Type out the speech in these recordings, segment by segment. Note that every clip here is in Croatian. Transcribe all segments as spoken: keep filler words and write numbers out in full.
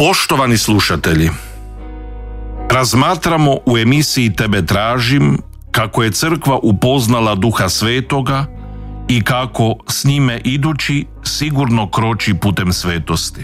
Poštovani slušatelji, razmatramo u emisiji Tebe tražim kako je crkva upoznala Duha Svetoga i kako s njime idući sigurno kroči putem svetosti.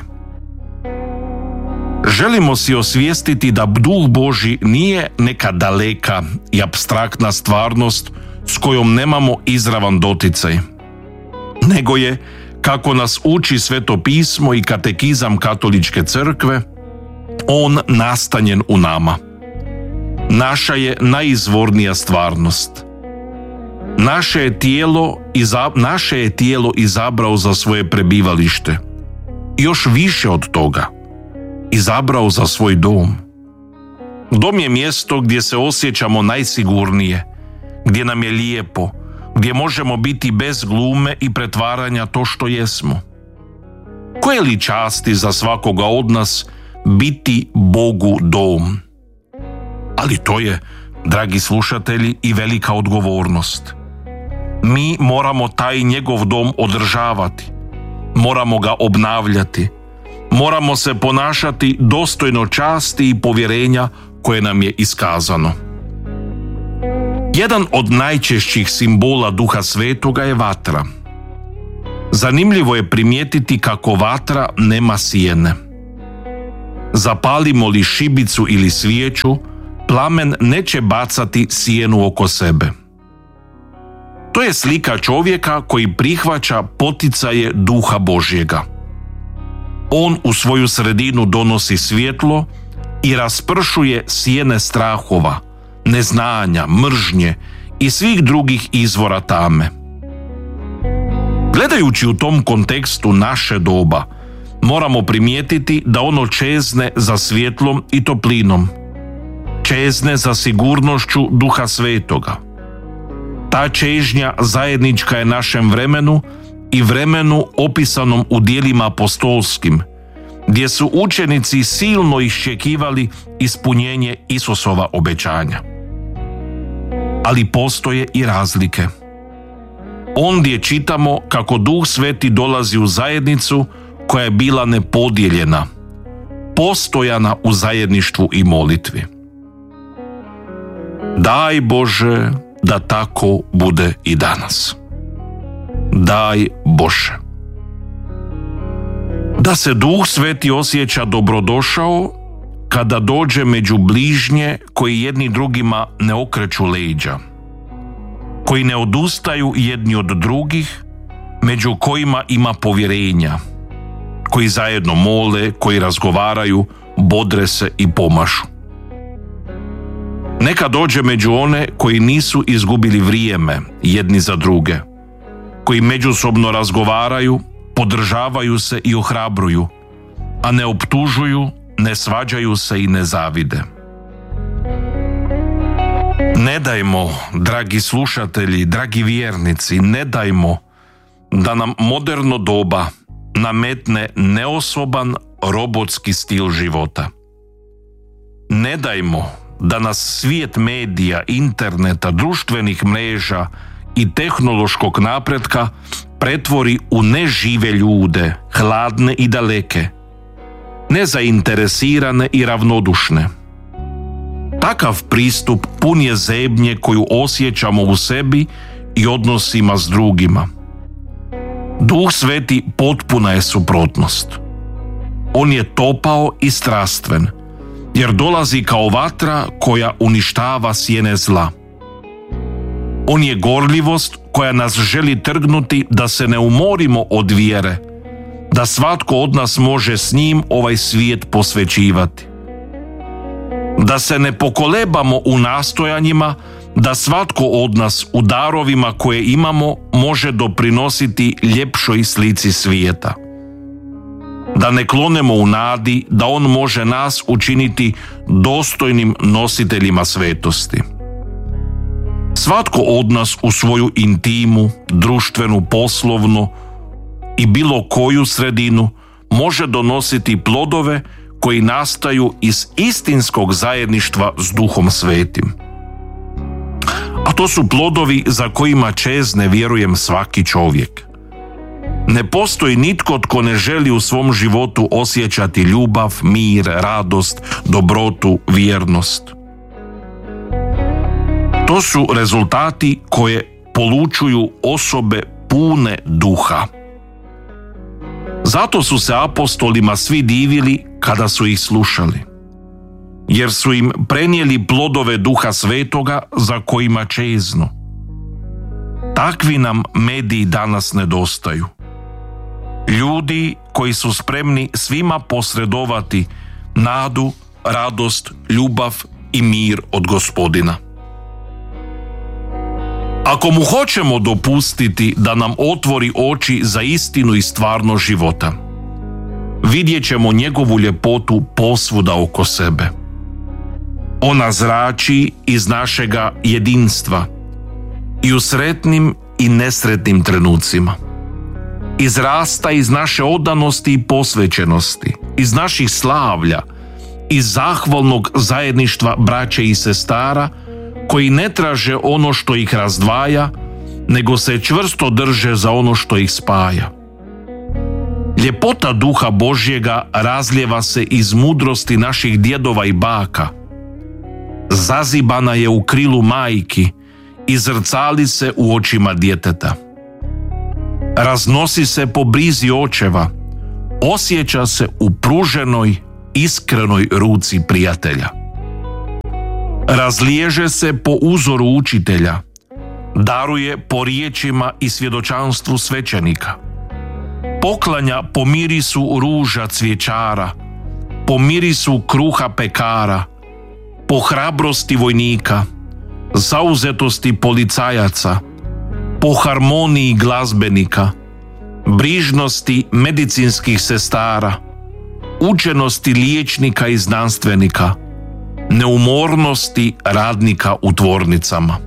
Želimo si osvijestiti da Duh Božji nije neka daleka i apstraktna stvarnost s kojom nemamo izravan doticaj, nego je, kako nas uči Sveto pismo i katekizam Katoličke crkve, on nastanjen u nama. Naša je najizvornija stvarnost. Naše je tijelo, iza, naše je tijelo izabrao za svoje prebivalište. Još više od toga, izabrao za svoj dom. Dom je mjesto gdje se osjećamo najsigurnije, gdje nam je lijepo, gdje možemo biti bez glume i pretvaranja to što jesmo. Koje li časti za svakoga od nas biti Bogu dom? Ali to je, dragi slušatelji, i velika odgovornost. Mi moramo taj njegov dom održavati, moramo ga obnavljati, moramo se ponašati dostojno časti i povjerenja koje nam je iskazano. Jedan od najčešćih simbola Duha Svetoga je vatra. Zanimljivo je primijetiti kako vatra nema sjene. Zapalimo li šibicu ili svijeću, plamen neće bacati sjenu oko sebe. To je slika čovjeka koji prihvaća poticaje Duha Božjega. On u svoju sredinu donosi svjetlo i raspršuje sjene strahova, neznanja, mržnje i svih drugih izvora tame. Gledajući u tom kontekstu naše doba, moramo primijetiti da ono čezne za svjetlom i toplinom, čezne za sigurnošću Duha Svetoga. Ta čežnja zajednička je našem vremenu i vremenu opisanom u djelima apostolskim, gdje su učenici silno iščekivali ispunjenje Isusova obećanja. Ali postoje i razlike. Ondje čitamo kako Duh Sveti dolazi u zajednicu koja je bila nepodijeljena, postojana u zajedništvu i molitvi. Daj Bože da tako bude i danas. Daj Bože. Da se Duh Sveti osjeća dobrodošao kada dođe među bližnje koji jedni drugima ne okreću leđa, koji ne odustaju jedni od drugih, među kojima ima povjerenja, koji zajedno mole, koji razgovaraju, bodre se i pomažu. Neka dođe među one koji nisu izgubili vrijeme jedni za druge, koji međusobno razgovaraju, podržavaju se i ohrabruju, a ne optužuju, ne svađaju se i ne zavide. Ne dajmo, dragi slušatelji, dragi vjernici, ne dajmo da nam moderno doba nametne neosoban robotski stil života. Ne dajmo da nas svijet medija, interneta, društvenih mreža i tehnološkog napretka pretvori u nežive ljude, hladne i daleke, nezainteresirane i ravnodušne. Takav pristup pun je zebnje koju osjećamo u sebi i odnosima s drugima. Duh Sveti potpuna je suprotnost. On je topao i strastven, jer dolazi kao vatra koja uništava sjene zla. On je gorljivost koja nas želi trgnuti da se ne umorimo od vjere, da svatko od nas može s njim ovaj svijet posvećivati. Da se ne pokolebamo u nastojanjima da svatko od nas u darovima koje imamo može doprinositi ljepšoj slici svijeta. Da ne klonemo u nadi da on može nas učiniti dostojnim nositeljima svetosti. Svatko od nas u svoju intimu, društvenu, poslovnu i bilo koju sredinu može donositi plodove koji nastaju iz istinskog zajedništva s Duhom Svetim. A to su plodovi za kojima čezne, vjerujem, svaki čovjek. Ne postoji nitko tko ne želi u svom životu osjećati ljubav, mir, radost, dobrotu, vjernost. To su rezultati koje polučuju osobe pune duha. Zato su se apostolima svi divili kada su ih slušali, jer su im prenijeli plodove Duha Svetoga za kojima čeznu. Takvi nam mediji danas nedostaju. Ljudi koji su spremni svima posredovati nadu, radost, ljubav i mir od Gospodina. Ako mu hoćemo dopustiti da nam otvori oči za istinu i stvarnost života, vidjet ćemo njegovu ljepotu posvuda oko sebe. Ona zrači iz našega jedinstva i u sretnim i nesretnim trenucima. Izrasta iz naše odanosti i posvećenosti, iz naših slavlja, iz zahvalnog zajedništva braće i sestara koji ne traže ono što ih razdvaja, nego se čvrsto drže za ono što ih spaja. Ljepota Duha Božjega razlijeva se iz mudrosti naših djedova i baka. Zazibana je u krilu majki i zrcali se u očima djeteta. Raznosi se po brizi očeva, osjeća se u pruženoj, iskrenoj ruci prijatelja. Razliježe se po uzoru učitelja, daruje po riječima i svjedočanstvu svećenika. Poklanja po mirisu ruža cvjećara, po mirisu kruha pekara, po hrabrosti vojnika, zauzetosti policajaca, po harmoniji glazbenika, brižnosti medicinskih sestara, učenosti liječnika i znanstvenika, neumornosti radnika u tvornicama.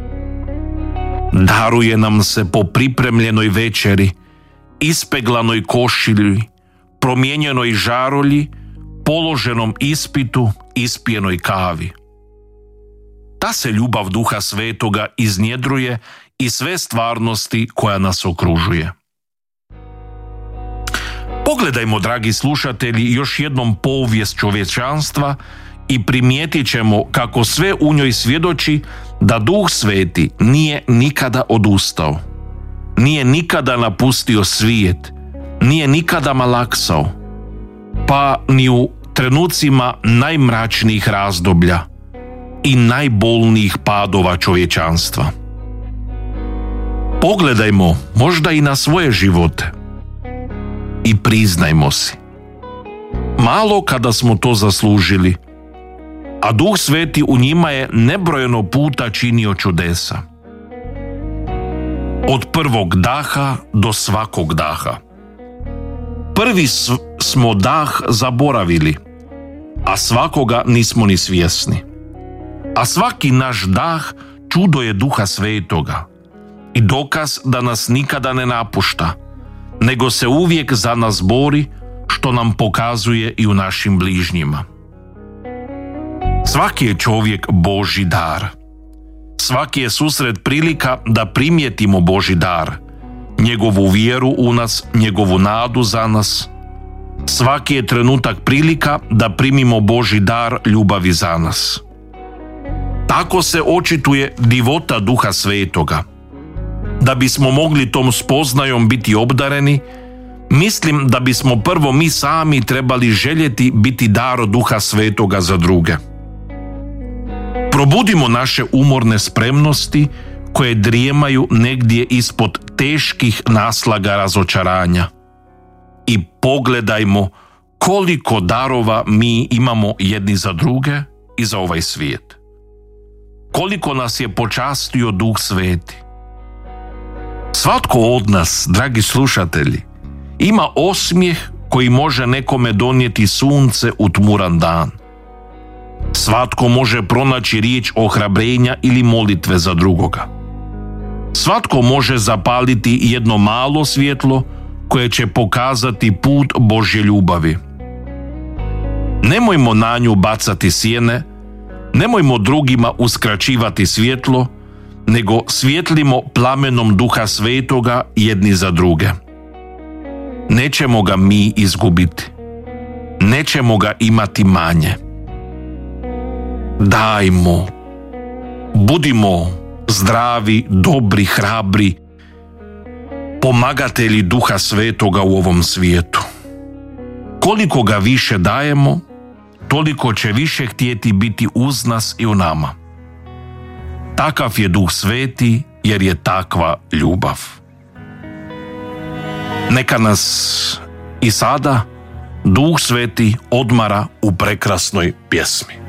Daruje nam se po pripremljenoj večeri, ispeglanoj košilji, promijenjenoj žarolji, položenom ispitu, ispijenoj kavi. Ta se ljubav Duha Svetoga iznjedruje i sve stvarnosti koja nas okružuje. Pogledajmo, dragi slušatelji, još jednom povijest čovječanstva i primijetit ćemo kako sve u njoj svjedoči da Duh Sveti nije nikada odustao, nije nikada napustio svijet, nije nikada malaksao, pa ni u trenucima najmračnijih razdoblja i najbolnijih padova čovječanstva. Pogledajmo možda i na svoje živote i priznajmo si. Malo kada smo to zaslužili, a Duh Sveti u njima je nebrojeno puta činio čudesa. Od prvog daha do svakog daha. Prvi smo dah zaboravili, a svakoga nismo ni svjesni. A svaki naš dah čudo je Duha Svetoga i dokaz da nas nikada ne napušta, nego se uvijek za nas bori, što nam pokazuje i u našim bližnjima. Svaki je čovjek Božji dar. Svaki je susret prilika da primijetimo Božji dar, njegovu vjeru u nas, njegovu nadu za nas. Svaki je trenutak prilika da primimo Božji dar ljubavi za nas. Tako se očituje divota Duha Svetoga. Da bismo mogli tom spoznajom biti obdareni, mislim da bismo prvo mi sami trebali željeti biti dar Duha Svetoga za druge. Probudimo naše umorne spremnosti koje drijemaju negdje ispod teških naslaga razočaranja i pogledajmo koliko darova mi imamo jedni za druge i za ovaj svijet. Koliko nas je počastio Duh Sveti. Svatko od nas, dragi slušatelji, ima osmijeh koji može nekome donijeti sunce u tmuran dan. Svatko može pronaći riječ ohrabrenja ili molitve za drugoga. Svatko može zapaliti jedno malo svjetlo koje će pokazati put Božje ljubavi. Nemojmo na nju bacati sjene, nemojmo drugima uskraćivati svjetlo, nego svjetlimo plamenom Duha Svetoga jedni za druge. nećemo ga mi izgubiti. Nećemo ga imati manje. Dajmo, budimo zdravi, dobri, hrabri, pomagatelji Duha Svetoga u ovom svijetu. Koliko ga više dajemo, toliko će više htjeti biti uz nas i u nama. Takav je Duh Sveti, jer je takva ljubav. Neka nas i sada Duh Sveti odmara u prekrasnoj pjesmi.